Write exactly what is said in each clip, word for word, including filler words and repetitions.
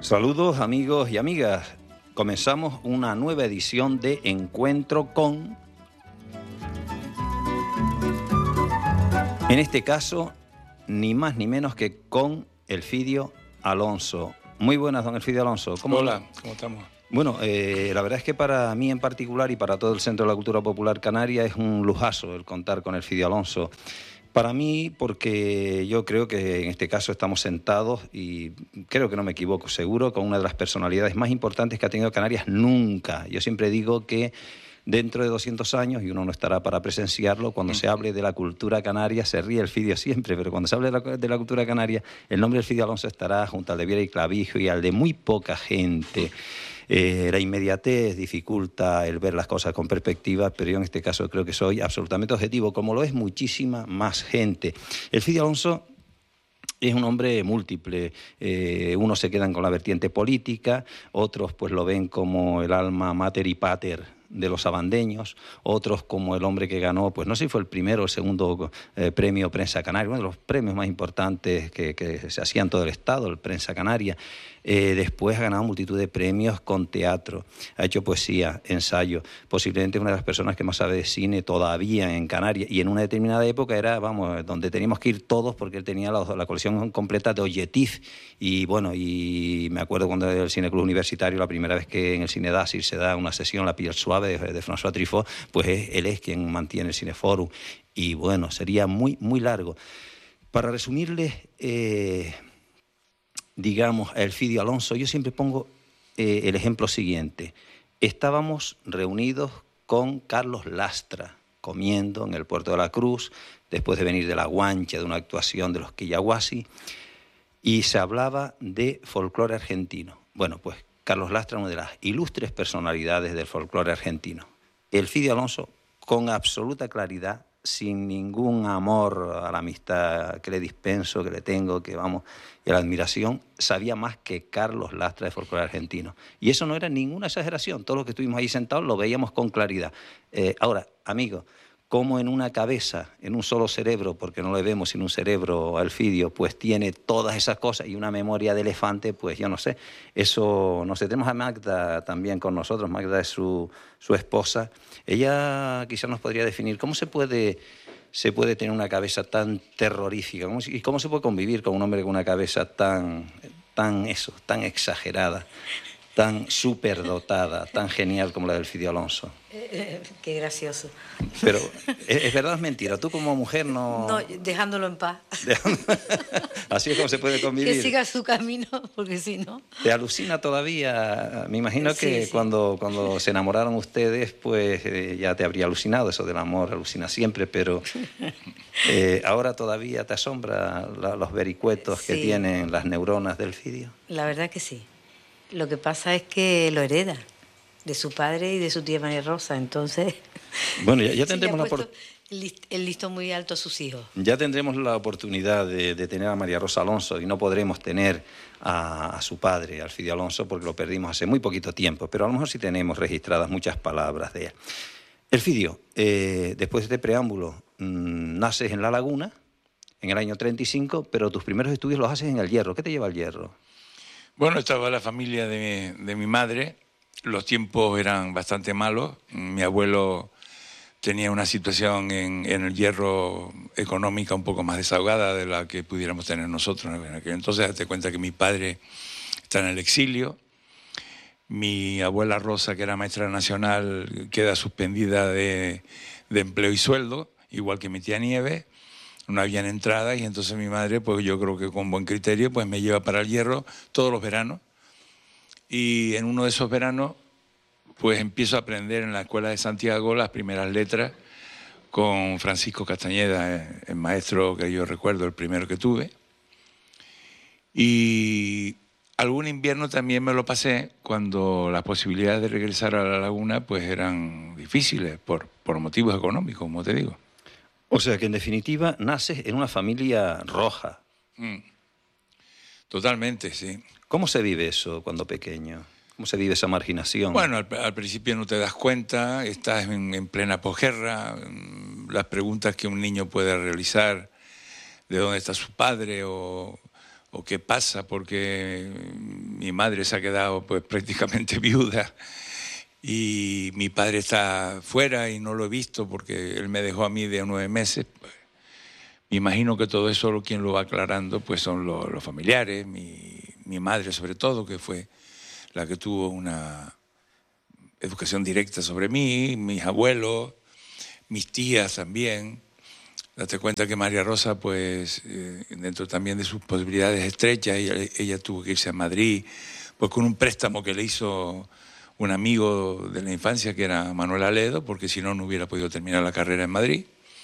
Saludos amigos y amigas. Comenzamos una nueva edición de Encuentro con... En este caso, ni más ni menos que con Elfidio Alonso. Muy buenas, don Elfidio Alonso. ¿Cómo Hola, ¿cómo estamos? Bueno, eh, la verdad es que para mí en particular y para todo el Centro de la Cultura Popular Canaria es un lujazo el contar con Elfidio Alonso. Para mí, porque yo creo que en este caso estamos sentados, y creo que no me equivoco, seguro, con una de las personalidades más importantes que ha tenido Canarias nunca. Yo siempre digo que dentro de doscientos años, y uno no estará para presenciarlo, cuando se hable de la cultura canaria, se ríe Elfidio siempre, pero cuando se hable de la, de la cultura canaria, el nombre de Elfidio Alonso estará junto al de Viera y Clavijo y al de muy poca gente. Eh, la inmediatez dificulta el ver las cosas con perspectiva, pero yo en este caso creo que soy absolutamente objetivo, como lo es muchísima más gente. Elfidio Alonso es un hombre múltiple. Eh, unos se quedan con la vertiente política, otros pues lo ven como el alma mater y pater de los abandeños, otros como el hombre que ganó, pues no sé si fue el primero o el segundo eh, premio Prensa Canaria, uno de los premios más importantes que, que se hacía en todo el Estado, el Prensa Canaria. Eh, después ha ganado multitud de premios con teatro, ha hecho poesía, ensayo, posiblemente una de las personas que más sabe de cine todavía en Canarias, y en una determinada época era, vamos, donde teníamos que ir todos porque él tenía la, la colección completa de Olletif, y bueno, y me acuerdo cuando en el Cine Club Universitario, la primera vez que en el Cine Dasir se da una sesión, La piel suave de, de François Truffaut, pues es, él es quien mantiene el Cineforum, y bueno, sería muy, muy largo. Para resumirles... Eh, digamos, a Elfidio Alonso, yo siempre pongo eh, el ejemplo siguiente. Estábamos reunidos con Carlos Lastra, comiendo en el Puerto de la Cruz, después de venir de La Guancha, de una actuación de los Quillahuasi, y se hablaba de folclore argentino. Bueno, pues Carlos Lastra, una de las ilustres personalidades del folclore argentino. Elfidio Alonso, con absoluta claridad, sin ningún amor a la amistad que le dispenso, que le tengo, que vamos, y a la admiración, sabía más que Carlos Lastra de folclore argentino. Y eso no era ninguna exageración, todos los que estuvimos ahí sentados lo veíamos con claridad. Eh, ahora, amigos, como en una cabeza, en un solo cerebro, porque no le vemos sin un cerebro a Elfidio, pues tiene todas esas cosas y una memoria de elefante, pues yo no sé, eso, no sé, tenemos a Magda también con nosotros, Magda es su, su esposa, ella quizás nos podría definir cómo se puede, se puede tener una cabeza tan terrorífica, cómo, y cómo se puede convivir con un hombre con una cabeza tan, tan eso, tan exagerada, tan superdotada, tan genial como la de Elfidio Alonso. Eh, eh, qué gracioso. Pero, ¿es, es verdad o es mentira? Tú como mujer no... No, dejándolo en paz. Así es como se puede convivir. Que siga su camino, porque si no... ¿Te alucina todavía? Me imagino que sí, cuando, sí. cuando se enamoraron ustedes, pues eh, ya te habría alucinado. Eso del amor alucina siempre, pero eh, ahora todavía te asombra la, los vericuetos sí. que tienen las neuronas del Elfidio. La verdad que sí. Lo que pasa es que lo hereda de su padre y de su tía María Rosa, entonces... Bueno, ya, ya tendremos la oportunidad... El listón muy alto a sus hijos. Ya tendremos la oportunidad de, de tener a María Rosa Alonso y no podremos tener a, a su padre, Elfidio Alonso, porque lo perdimos hace muy poquito tiempo, pero a lo mejor sí tenemos registradas muchas palabras de él. Elfidio, eh, después de este preámbulo, mmm, naces en La Laguna en el año treinta y cinco, pero tus primeros estudios los haces en El Hierro. ¿Qué te lleva al Hierro? Bueno, estaba la familia de mi, de mi madre, los tiempos eran bastante malos, mi abuelo tenía una situación en, en El Hierro económica un poco más desahogada de la que pudiéramos tener nosotros. Entonces, date cuenta que mi padre está en el exilio, mi abuela Rosa, que era maestra nacional, queda suspendida de, de empleo y sueldo, igual que mi tía Nieves, no habían entradas, y entonces mi madre, pues yo creo que con buen criterio, pues me lleva para El Hierro todos los veranos, y en uno de esos veranos pues empiezo a aprender en la Escuela de Santiago las primeras letras con Francisco Castañeda, el maestro que yo recuerdo, el primero que tuve. Y algún invierno también me lo pasé cuando las posibilidades de regresar a La Laguna pues eran difíciles por, por motivos económicos, como te digo. O sea que en definitiva naces en una familia roja. Mm. Totalmente, sí. ¿Cómo se vive eso cuando pequeño? ¿Cómo se vive esa marginación? Bueno, al, al principio no te das cuenta, estás en, en plena posguerra, las preguntas que un niño puede realizar, de dónde está su padre o, o qué pasa, porque mi madre se ha quedado pues prácticamente viuda y mi padre está fuera y no lo he visto porque él me dejó a mí de nueve meses. Pues, me imagino que todo eso quien lo va aclarando pues son los, los familiares, mi, mi madre sobre todo, que fue la que tuvo una educación directa sobre mí, mis abuelos, mis tías también. Date cuenta que María Rosa, pues, eh, dentro también de sus posibilidades estrechas, ella, ella tuvo que irse a Madrid, pues con un préstamo que le hizo un amigo de la infancia, que era Manuel Aledo, porque si no, no hubiera podido terminar la carrera en Madrid.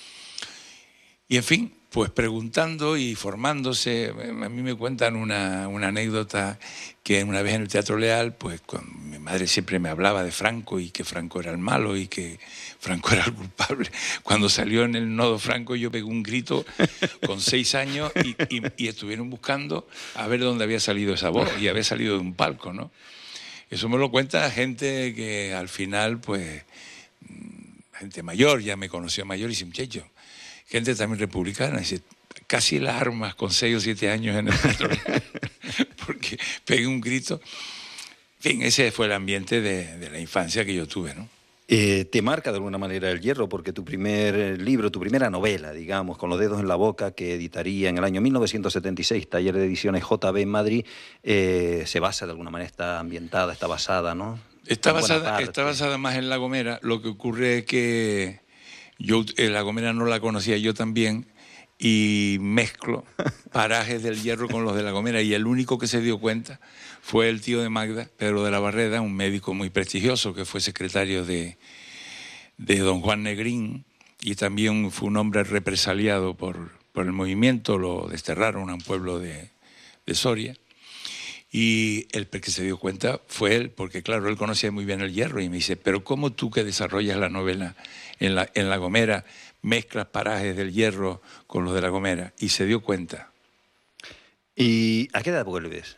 Y, en fin, pues preguntando y formándose, a mí me cuentan una, una anécdota que una vez en el Teatro Leal, pues con, mi madre siempre me hablaba de Franco y que Franco era el malo y que Franco era el culpable. Cuando salió en el Nodo Franco yo pegué un grito con seis años y, y, y estuvieron buscando a ver dónde había salido esa voz y había salido de un palco, ¿no? Eso me lo cuenta gente que al final, pues, gente mayor, ya me conoció mayor y sin muchacho. Gente también republicana, dice, casi las armas con seis o siete años en el teatro, porque pegué un grito. En fin, ese fue el ambiente de, de la infancia que yo tuve, ¿no? Eh, te marca de alguna manera el Hierro, porque tu primer libro, tu primera novela, digamos, Con los dedos en la boca, que editaría en el año mil novecientos setenta y seis, Taller de Ediciones J B en Madrid, eh, se basa de alguna manera, está ambientada, está basada, ¿no? Está basada, está basada más en La Gomera. Lo que ocurre es que yo eh, La Gomera no la conocía yo también y mezclo parajes del Hierro con los de La Gomera, y el único que se dio cuenta fue el tío de Magda, Pedro de la Barreda, un médico muy prestigioso que fue secretario de, de don Juan Negrín y también fue un hombre represaliado por, por el movimiento, lo desterraron a un pueblo de, de Soria. Y el que se dio cuenta fue él, porque claro, él conocía muy bien el Hierro y me dice, pero ¿cómo tú que desarrollas la novela en La, en la Gomera mezclas parajes del Hierro con los de La Gomera? Y se dio cuenta. ¿Y a qué edad vuelves?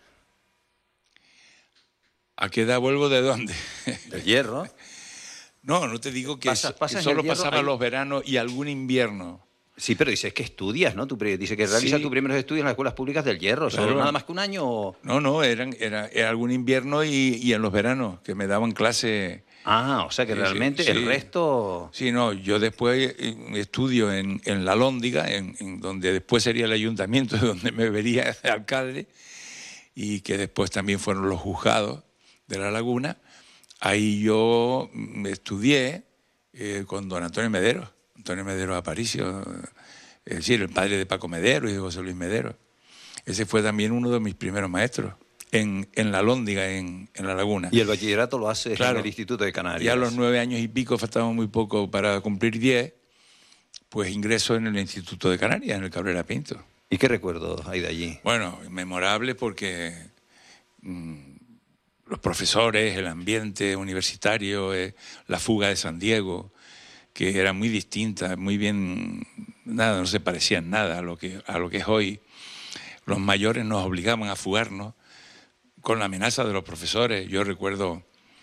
¿A qué edad vuelvo de dónde? ¿Del Hierro? No, no te digo que, ¿Pasas, pasas que solo el Hierro, pasaba hay... los veranos y algún invierno. Sí, pero dices que estudias, ¿no? Tú dice que realizas sí. tus primeros estudios en las escuelas públicas del Hierro. Claro. ¿Solo nada más que un año? O... No, no, eran, era, era algún invierno y, y en los veranos, que me daban clase. Ah, o sea que sí, realmente sí, el sí. resto... Sí, no, yo después estudio en, en La Lóndiga, en, en donde después sería el ayuntamiento, donde me vería el alcalde, y que después también fueron los juzgados de La Laguna. Ahí yo estudié eh, con don Antonio Medero. Antonio Medero Aparicio, es decir, el padre de Paco Medero y de José Luis Medero. Ese fue también uno de mis primeros maestros en, en La Lóndiga, en, en La Laguna. Y el bachillerato lo hace claro, en el Instituto de Canarias. Ya a los nueve años y pico, faltaba muy poco para cumplir diez, pues ingreso en el Instituto de Canarias, en el Cabrera Pinto. ¿Y qué recuerdos hay de allí? Bueno, memorable porque mmm, los profesores, el ambiente universitario, eh, la fuga de San Diego, que era muy distinta, muy bien, nada, no se parecía en nada a lo que, a lo que es hoy. Los mayores nos obligaban a fugarnos con la amenaza de los profesores. Yo recuerdo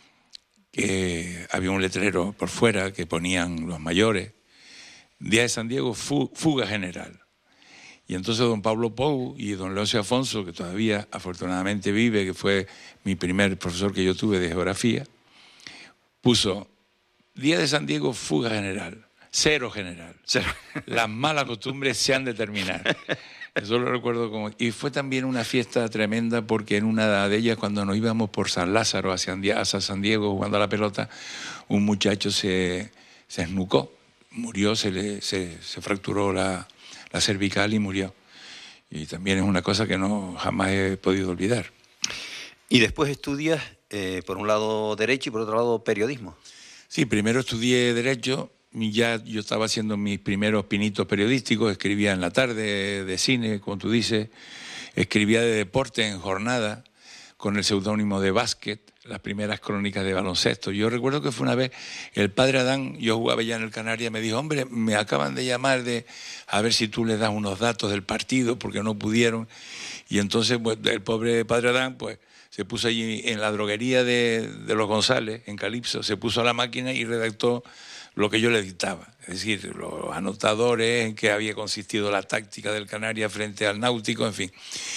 que había un letrero por fuera que ponían los mayores, Día de San Diego, fuga general. Y entonces don Pablo Pou y don Leoncio Afonso, que todavía afortunadamente vive, que fue mi primer profesor que yo tuve de geografía, puso... Día de San Diego, fuga general, cero general. Cero. Las malas costumbres se han de terminar. Eso lo recuerdo como... Y fue también una fiesta tremenda porque en una de ellas, cuando nos íbamos por San Lázaro hacia San Diego jugando a la pelota, un muchacho se, se esnucó, murió, se, le, se, se fracturó la, la cervical y murió. Y también es una cosa que no jamás he podido olvidar. Y después estudias, eh, por un lado, Derecho y por otro lado, Periodismo. Sí, primero estudié Derecho, y ya yo estaba haciendo mis primeros pinitos periodísticos, escribía en la tarde de cine, como tú dices, escribía de deporte en Jornada, con el seudónimo de Básquet, las primeras crónicas de baloncesto. Yo recuerdo que fue una vez, el padre Adán, yo jugaba ya en el Canarias, me dijo, hombre, me acaban de llamar de a ver si tú le das unos datos del partido, porque no pudieron, y entonces pues, el pobre padre Adán, pues, se puso allí en la droguería de, de los González, en Calipso, se puso a la máquina y redactó lo que yo le dictaba. Es decir, los anotadores, en qué había consistido la táctica del Canarias frente al Náutico, en fin.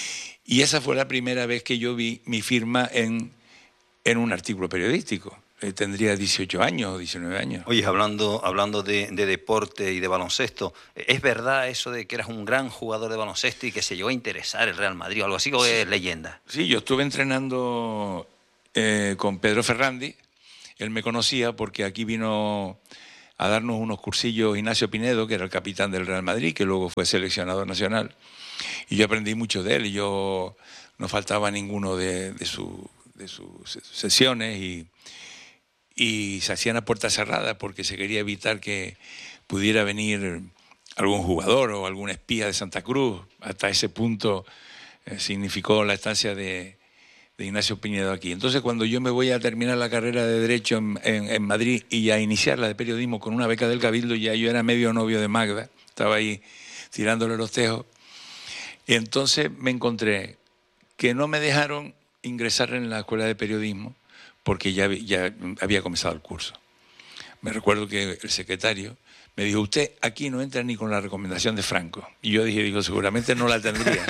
Y esa fue la primera vez que yo vi mi firma en, en un artículo periodístico. Eh, tendría dieciocho años o diecinueve años. Oye, hablando, hablando de, de deporte y de baloncesto, ¿es verdad eso de que eras un gran jugador de baloncesto y que se llegó a interesar el Real Madrid o algo así, o Sí. es leyenda? Sí, yo estuve entrenando eh, con Pedro Ferrandi. Él me conocía porque aquí vino a darnos unos cursillos Ignacio Pinedo, que era el capitán del Real Madrid, que luego fue seleccionador nacional. Y yo aprendí mucho de él, y yo no faltaba ninguno de, de, su, de sus sesiones, y, y se hacían a puerta cerrada porque se quería evitar que pudiera venir algún jugador o algún espía de Santa Cruz. Hasta ese punto eh, significó la estancia de, de Ignacio Pinedo aquí. Entonces, cuando yo me voy a terminar la carrera de Derecho en, en, en Madrid y a iniciar la de Periodismo con una beca del Cabildo, ya yo era medio novio de Magda, estaba ahí tirándole los tejos. Y entonces me encontré que no me dejaron ingresar en la escuela de periodismo porque ya, ya había comenzado el curso. Me recuerdo que el secretario me dijo, usted aquí no entra ni con la recomendación de Franco. Y yo dije, digo, seguramente no la tendría.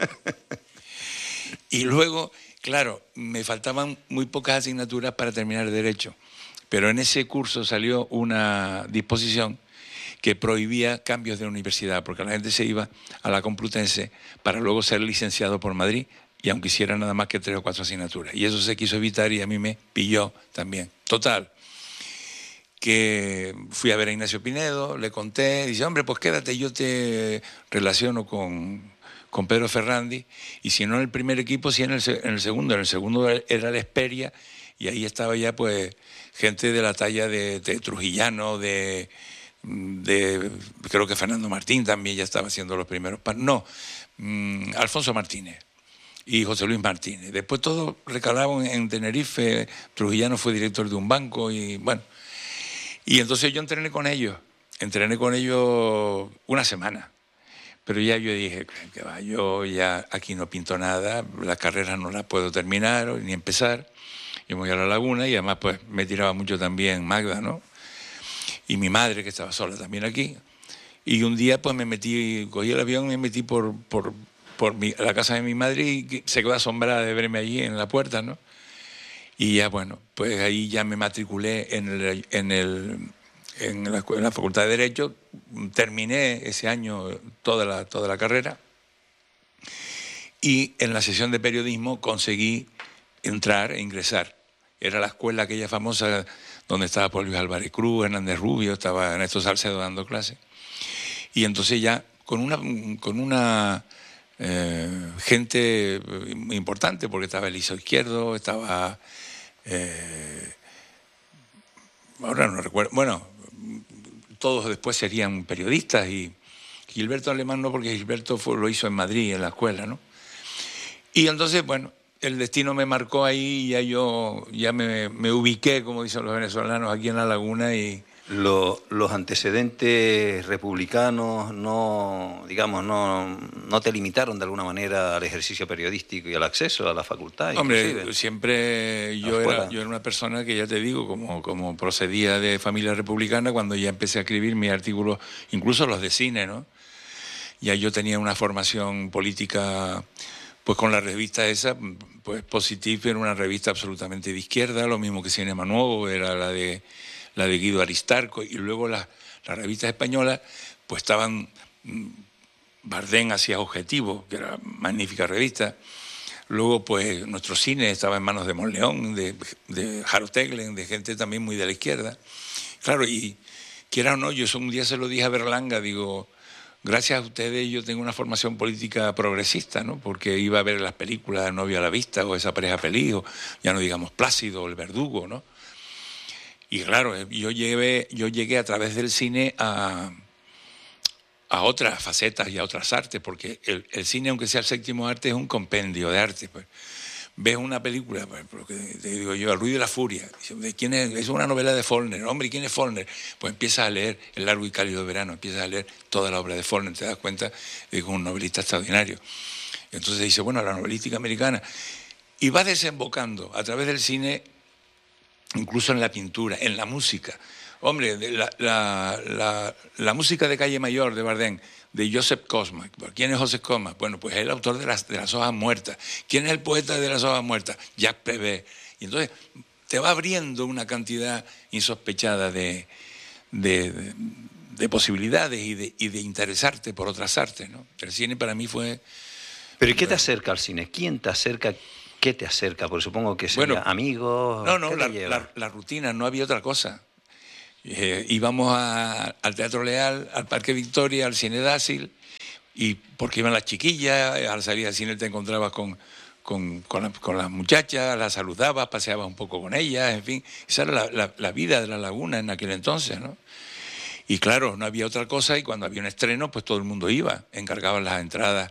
Y luego, claro, me faltaban muy pocas asignaturas para terminar Derecho. Pero en ese curso salió una disposición que prohibía cambios de universidad, porque la gente se iba a la Complutense para luego ser licenciado por Madrid, y aunque hiciera nada más que tres o cuatro asignaturas. Y eso se quiso evitar y a mí me pilló también. Total, que fui a ver a Ignacio Pinedo, le conté, dice, hombre, pues quédate, yo te relaciono con, con Pedro Ferrandi, y si no en el primer equipo, sí en el, en el segundo. En el segundo era la Hesperia, y ahí estaba ya pues gente de la talla de, de Trujillano, de... de creo que Fernando Martín también ya estaba haciendo los primeros pasos. No, mmm, Alfonso Martínez y José Luis Martínez. Después todos recalaron en Tenerife. Trujillano fue director de un banco y bueno. Y entonces yo entrené con ellos. Entrené con ellos una semana. Pero ya yo dije, que va, yo ya aquí no pinto nada, la carrera no la puedo terminar ni empezar. Yo me voy a la Laguna y además pues me tiraba mucho también Magda, ¿no? Y mi madre, que estaba sola también aquí. Y un día pues me metí, cogí el avión y me metí por, por, por mi, la casa de mi madre, y se quedó asombrada de verme allí en la puerta, ¿no? Y ya bueno, pues ahí ya me matriculé en, el, en, el, en, la, en la Facultad de Derecho. Terminé ese año toda la, toda la carrera. Y en la sesión de periodismo conseguí entrar e ingresar. Era la escuela aquella famosa donde estaba Paul Luis Álvarez Cruz, Hernández Rubio, estaba Ernesto Salcedo dando clases. Y entonces ya con una, con una eh, gente importante, porque estaba Eliseo Izquierdo, estaba... Eh, ahora no recuerdo... Bueno, todos después serían periodistas, y Gilberto Alemán no, porque Gilberto fue, lo hizo en Madrid, en la escuela, ¿no? Y entonces, bueno, el destino me marcó ahí, y ya yo ya me, me ubiqué, como dicen los venezolanos, aquí en La Laguna. Y Lo, los antecedentes republicanos no, digamos, no, no te limitaron de alguna manera al ejercicio periodístico y al acceso a la facultad. Hombre, inclusive. siempre yo era, yo era una persona que, ya te digo, como, como procedía de familia republicana, cuando ya empecé a escribir mis artículos, incluso los de cine, ¿no? Ya yo tenía una formación política. Pues con la revista esa, pues Positif era una revista absolutamente de izquierda, lo mismo que Cinema Nuevo, era la de, la de Guido Aristarco, y luego las, las revistas españolas, pues estaban, Bardén hacía Objetivo, que era magnífica revista, luego pues nuestro cine estaba en manos de Monleón, de, de Jaro Teglen, de gente también muy de la izquierda. Claro, y quiera o no, yo un día se lo dije a Berlanga, digo... Gracias a ustedes yo tengo una formación política progresista, ¿no? Porque iba a ver las películas Novio a la vista, o Esa pareja feliz, o ya no digamos Plácido, o El verdugo, ¿no? Y claro, yo llegué, yo llegué a través del cine a, a otras facetas y a otras artes, porque el, el cine, aunque sea el séptimo arte, es un compendio de arte, pues. Ves una película, porque te digo yo, El ruido y la furia, ¿de quién es? Es una novela de Faulkner. Hombre, ¿y quién es Faulkner? Pues empiezas a leer El largo y cálido verano, empiezas a leer toda la obra de Faulkner, te das cuenta de que es un novelista extraordinario. Entonces dice, bueno, la novelística americana. Y va desembocando a través del cine, incluso en la pintura, en la música. Hombre, la, la, la, la música de Calle Mayor de Bardén, de Joseph Cosma. ¿Quién es Joseph Cosma? Bueno, pues es el autor de las, de las hojas muertas. ¿Quién es el poeta de las hojas muertas? Jacques Prévert. Y entonces te va abriendo una cantidad insospechada de, de, de, de posibilidades y de, y de interesarte por otras artes, ¿no? El cine para mí fue... ¿Pero y qué te acerca al cine? ¿Quién te acerca? ¿Qué te acerca? Porque supongo que sería bueno, amigos. No, no, ¿qué la, te lleva? la, la rutina, no había otra cosa. Eh, íbamos a, al Teatro Leal, al Parque Victoria, al Cine Dácil, y porque iban las chiquillas, al salir al cine te encontrabas con, con, con, la, con las muchachas, las saludabas, paseabas un poco con ellas, en fin. Esa era la, la, la vida de la laguna en aquel entonces, ¿no? Y claro, no había otra cosa, y cuando había un estreno, pues todo el mundo iba, encargaban las entradas